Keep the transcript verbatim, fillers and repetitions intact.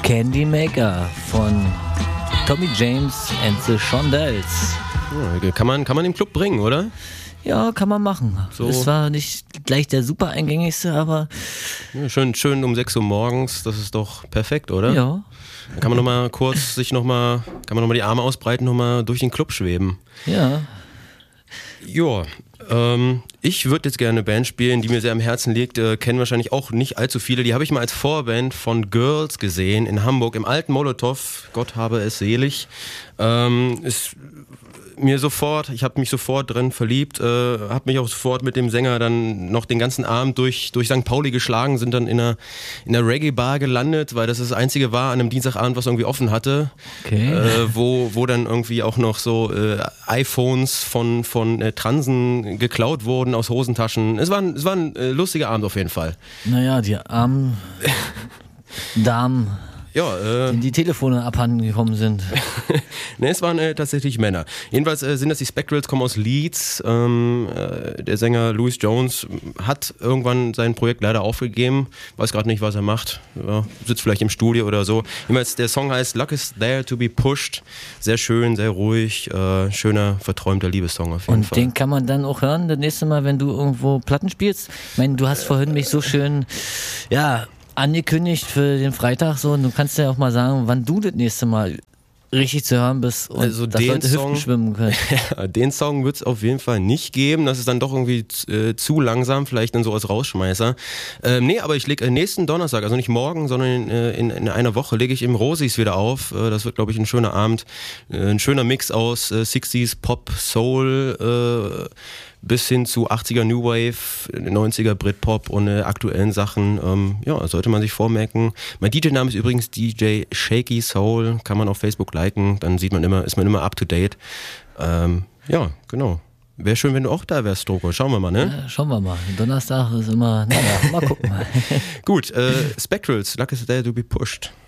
Candy Maker von Tommy James and the Shondells. Ja, kann man, kann man im Club bringen, oder? Ja, kann man machen. So. Es war nicht gleich der super eingängigste, aber... Ja, schön, schön um sechs Uhr morgens, das ist doch perfekt, oder? Ja. Dann kann man nochmal kurz sich nochmal, kann man nochmal die Arme ausbreiten, nochmal durch den Club schweben. Ja. Ja, ähm, ich würde jetzt gerne eine Band spielen, die mir sehr am Herzen liegt, äh, kennen wahrscheinlich auch nicht allzu viele. Die habe ich mal als Vorband von Girls gesehen in Hamburg, im alten Molotow, Gott habe es selig. Ähm, ist mir sofort, ich habe mich sofort drin verliebt, äh, habe mich auch sofort mit dem Sänger dann noch den ganzen Abend durch, durch Sankt Pauli geschlagen, sind dann in einer, in einer Reggae-Bar gelandet, weil das das einzige war an einem Dienstagabend, was irgendwie offen hatte, Okay. äh, wo, wo dann irgendwie auch noch so äh, iPhones von, von äh, Transen geklaut wurden aus Hosentaschen. Es war ein, es war ein äh, lustiger Abend auf jeden Fall. Naja, die armen Damen, Ja, äh, denen die Telefone abhanden gekommen sind. ne, es waren äh, tatsächlich Männer. Jedenfalls äh, sind das die Spectrals, kommen aus Leeds. Ähm, äh, der Sänger Louis Jones hat irgendwann sein Projekt leider aufgegeben. Weiß gerade nicht, was er macht. Ja, sitzt vielleicht im Studio oder so. Jedenfalls, der Song heißt Luck is There to be Pushed. Sehr schön, sehr ruhig. Äh, schöner, verträumter Liebessong auf jeden Und Fall. den kann man dann auch hören, das nächste Mal, wenn du irgendwo Platten spielst. Ich meine, du hast vorhin mich so schön, ja, angekündigt für den Freitag so, und du kannst ja auch mal sagen, wann du das nächste Mal richtig zu hören bist und Also dass den Leute Song- Hüften schwimmen können. Ja, den Song wird es auf jeden Fall nicht geben. Das ist dann doch irgendwie äh, zu langsam, vielleicht dann so als Rausschmeißer. Ähm, nee, aber ich lege äh, nächsten Donnerstag, also nicht morgen, sondern in, äh, in, in einer Woche, lege ich im Rosis wieder auf. Äh, das wird, glaube ich, ein schöner Abend. Äh, ein schöner Mix aus äh, sechziger Pop, Soul, äh, bis hin zu achtziger New Wave, neunziger Britpop und äh, aktuellen Sachen. Ähm, ja, sollte man sich vormerken. Mein D J-Name ist übrigens D J Shaky Soul. Kann man auf Facebook liken. Dann sieht man immer, ist man immer up to date. Ähm, ja, genau. Wäre schön, wenn du auch da wärst, Stroko. Schauen wir mal, ne? Ja, schauen wir mal. Donnerstag ist immer, naja, mal gucken. Gut, äh, Spectrals, Luck is There to be Pushed.